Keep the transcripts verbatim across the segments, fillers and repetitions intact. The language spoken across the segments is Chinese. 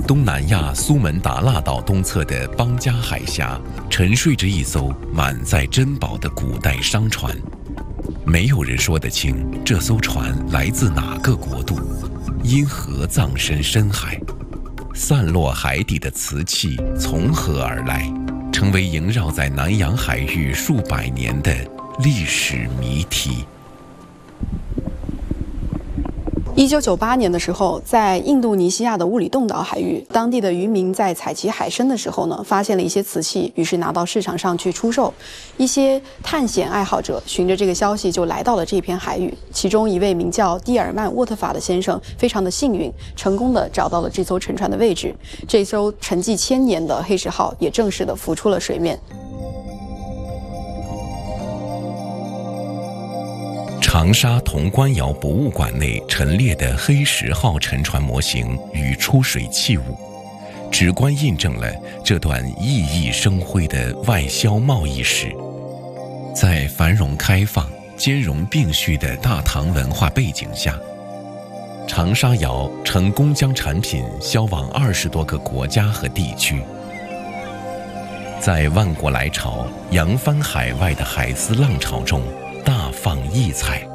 东南亚苏门答腊岛东侧的邦加海峡，沉睡着一艘满载珍宝的古代商船。没有人说得清这艘船来自哪个国度，因何葬身深海，散落海底的瓷器从何而来，成为萦绕在南洋海域数百年的历史谜题。 一九九八年的时候，在印度尼西亚的乌里洞岛海域，当地的渔民在采集海参的时候呢，发现了一些瓷器，于是拿到市场上去出售。一些探险爱好者循着这个消息就来到了这片海域，其中一位名叫蒂尔曼沃特法的先生非常的幸运，成功的找到了这艘沉船的位置。这艘沉寂千年的黑石号也正式的浮出了水面。 长沙潼关窑博物馆内陈列的黑石号沉船模型与出水器物，直观印证了这段熠熠生辉的外销贸易史。在繁荣开放、兼容并蓄的大唐文化背景下，长沙窑成功将产品销往二十多个国家和地区。在万国来朝、扬帆海外的海丝浪潮中，大放异彩。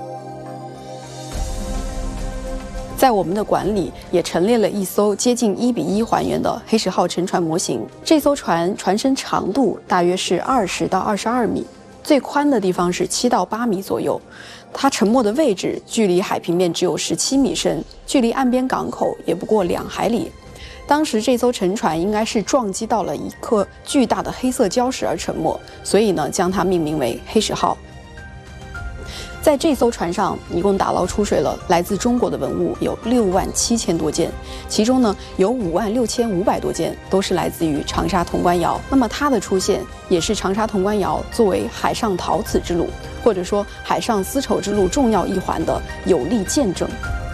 在我们的馆里也陈列了一艘接近一比一还原的黑石号沉船模型。这艘船船身长度大约是二十到二十二米，最宽的地方是七到八米左右。它沉没的位置距离海平面只有十七米深，距离岸边港口也不过两海里。当时这艘沉船应该是撞击到了一颗巨大的黑色礁石而沉没，所以呢，将它命名为黑石号。在这艘船上，一共打捞出水了来自中国的文物有六万七千多件，其中呢有五万六千五百多件都是来自于长沙潼关窑。那么它的出现，也是长沙潼关窑作为海上陶瓷之路，或者说海上丝绸之路重要一环的有力见证。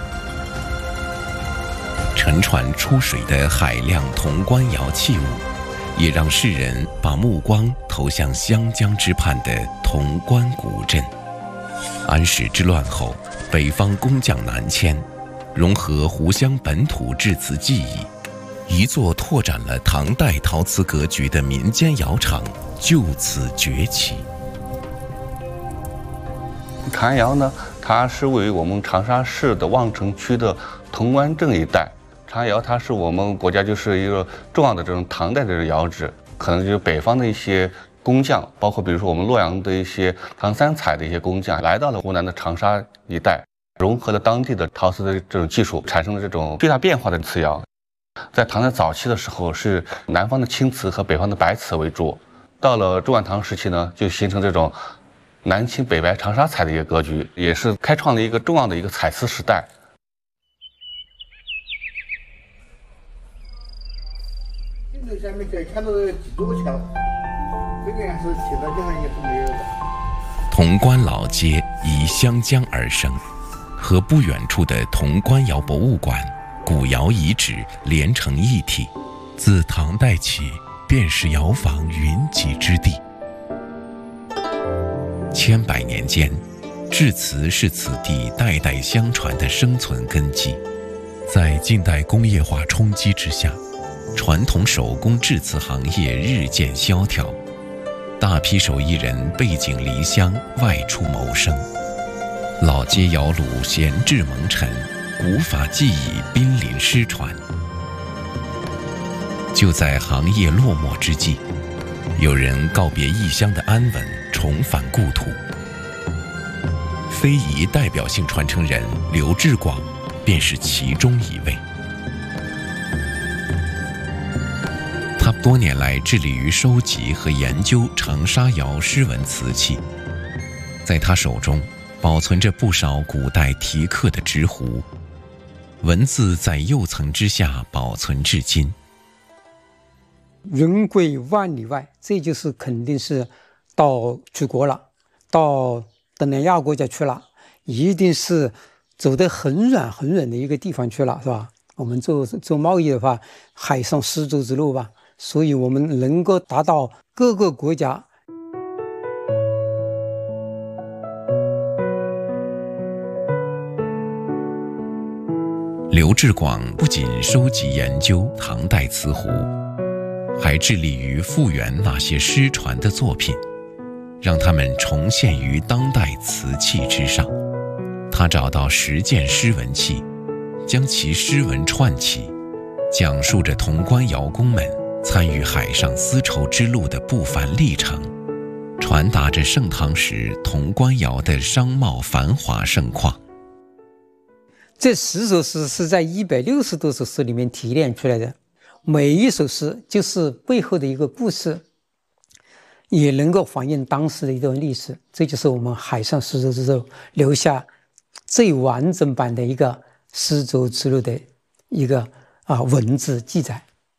沉船出水的海量潼关窑器物，也让世人把目光投向湘江之畔的潼关古镇。安史之乱后，北方工匠南迁，融合湖湘本土制瓷技艺，一座拓展了唐代陶瓷格局的民间窑厂就此崛起。 唐窑呢，它是位于我们长沙市的望城区的潼关镇一带。长窑它是我们国家就是一个重要的这种唐代的这个窑址，可能就是北方的一些工匠，包括比如说我们洛阳的一些唐三彩的一些工匠，来到了湖南的长沙一带，融合了当地的陶瓷的这种技术，产生了这种巨大变化的瓷窑。在唐代早期的时候，是南方的青瓷和北方的白瓷为主，到了中晚唐时期呢，就形成这种南青北白长沙彩的一个格局，也是开创了一个重要的一个彩瓷时代。 这下面可以看到几多个墙。这个是其他地方也是没有的。 潼关老街以湘江而生，和不远处的潼关窑博物馆、古窑遗址连成一体，自唐代起便是窑坊云集之地。千百年间，制瓷是此地代代相传的生存根基。在近代工业化冲击之下，传统手工制瓷行业日渐萧条，大批手艺人背井离乡外出谋生，老街窑炉闲置蒙尘，古法技艺濒临失传。就在行业落寞之际，有人告别异乡的安稳，重返故土。非遗代表性传承人刘志广便是其中一位。他多年来致力于收集和研究长沙窑诗文瓷器，在他手中保存着不少古代题刻的纸壶，文字在釉层之下保存至今。 人归万里外，这就是肯定是到出国了，到东南亚国家去了，一定是走得很远很远的一个地方去了，是吧？我们做做贸易的话，海上丝绸之路吧，所以我们能够达到各个国家。 刘志广不仅收集研究唐代瓷壶，还致力于复原那些失传的作品，让它们重现于当代瓷器之上。他找到十件诗文器，将其诗文串起，讲述着潼关窑工们参与海上丝绸之路的不凡历程，传达着盛唐时潼关窑的商贸繁华盛况。 这十首诗是在一百六十多首诗里面提炼出来的，每一首诗就是背后的一个故事，也能够反映当时的一段历史。这就是我们海上丝绸之路留下最完整版的一个丝绸之路的一个啊文字记载。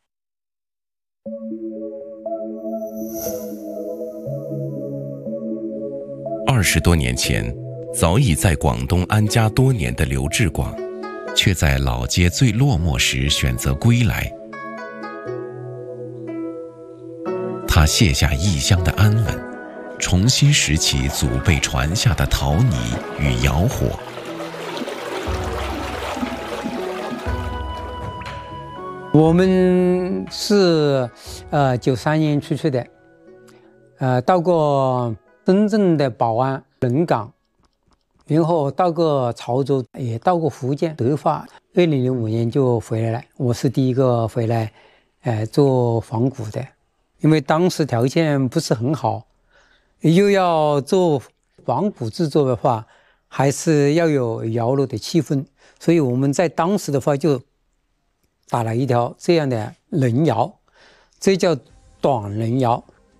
二十多年前，早已在广东安家多年的刘志广，却在老街最落寞时选择归来。他卸下异乡的安稳，重新拾起祖辈传下的陶泥与窑火。 我们是呃九三年出去的，呃到过深圳的宝安、龙岗，然后到过潮州，也到过福建、德化。二零零五年就回来了，我是第一个回来，呃做仿古的，因为当时条件不是很好，又要做仿古制作的话，还是要有窑炉的气氛，所以我们在当时的话就打了一条这样的轮窑，这叫短轮窑。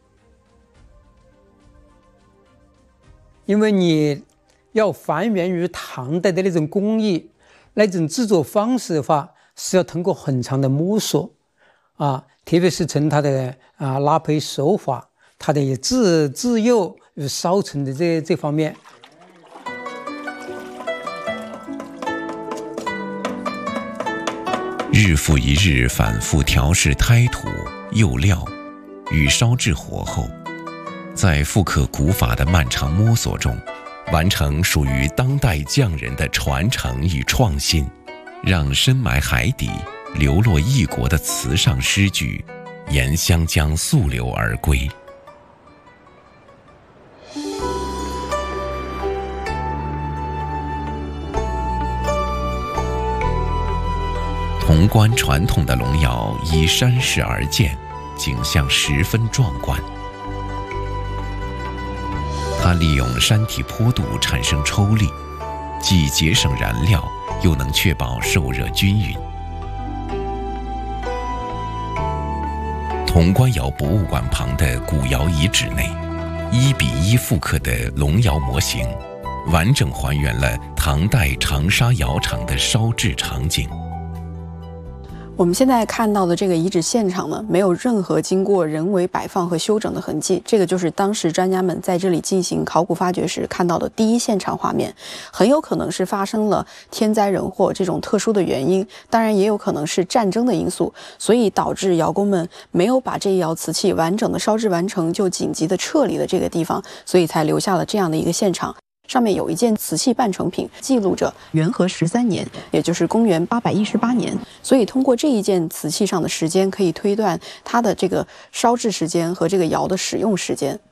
因为你要还原于唐代的那种工艺，那种制作方式的话，是要通过很长的摸索啊，特别是从它的啊拉胚手法，它的制制釉与烧成的这这方面。 日复一日反复调试胎土、釉料与烧制火候，在复刻古法的漫长摸索中，完成属于当代匠人的传承与创新，让深埋海底、流落异国的瓷上诗句沿湘江溯流而归。潼关传统的龙窑依山势而建，景象十分壮观。它利用山体坡度产生抽力，既节省燃料，又能确保受热均匀。潼关窑博物馆旁的古窑遗址内，一比一复刻的龙窑模型，完整还原了唐代长沙窑厂的烧制场景。 我们现在看到的这个遗址现场呢，没有任何经过人为摆放和修整的痕迹，这个就是当时专家们在这里进行考古发掘时看到的第一现场画面。很有可能是发生了天灾人祸这种特殊的原因，当然也有可能是战争的因素，所以导致窑工们没有把这一窑瓷器完整的烧制完成，就紧急的撤离了这个地方，所以才留下了这样的一个现场。上面有一件瓷器半成品，记录着元和十三年，也就是公元八百一十八年。所以通过这一件瓷器上的时间，可以推断它的这个烧制时间和这个窑的使用时间。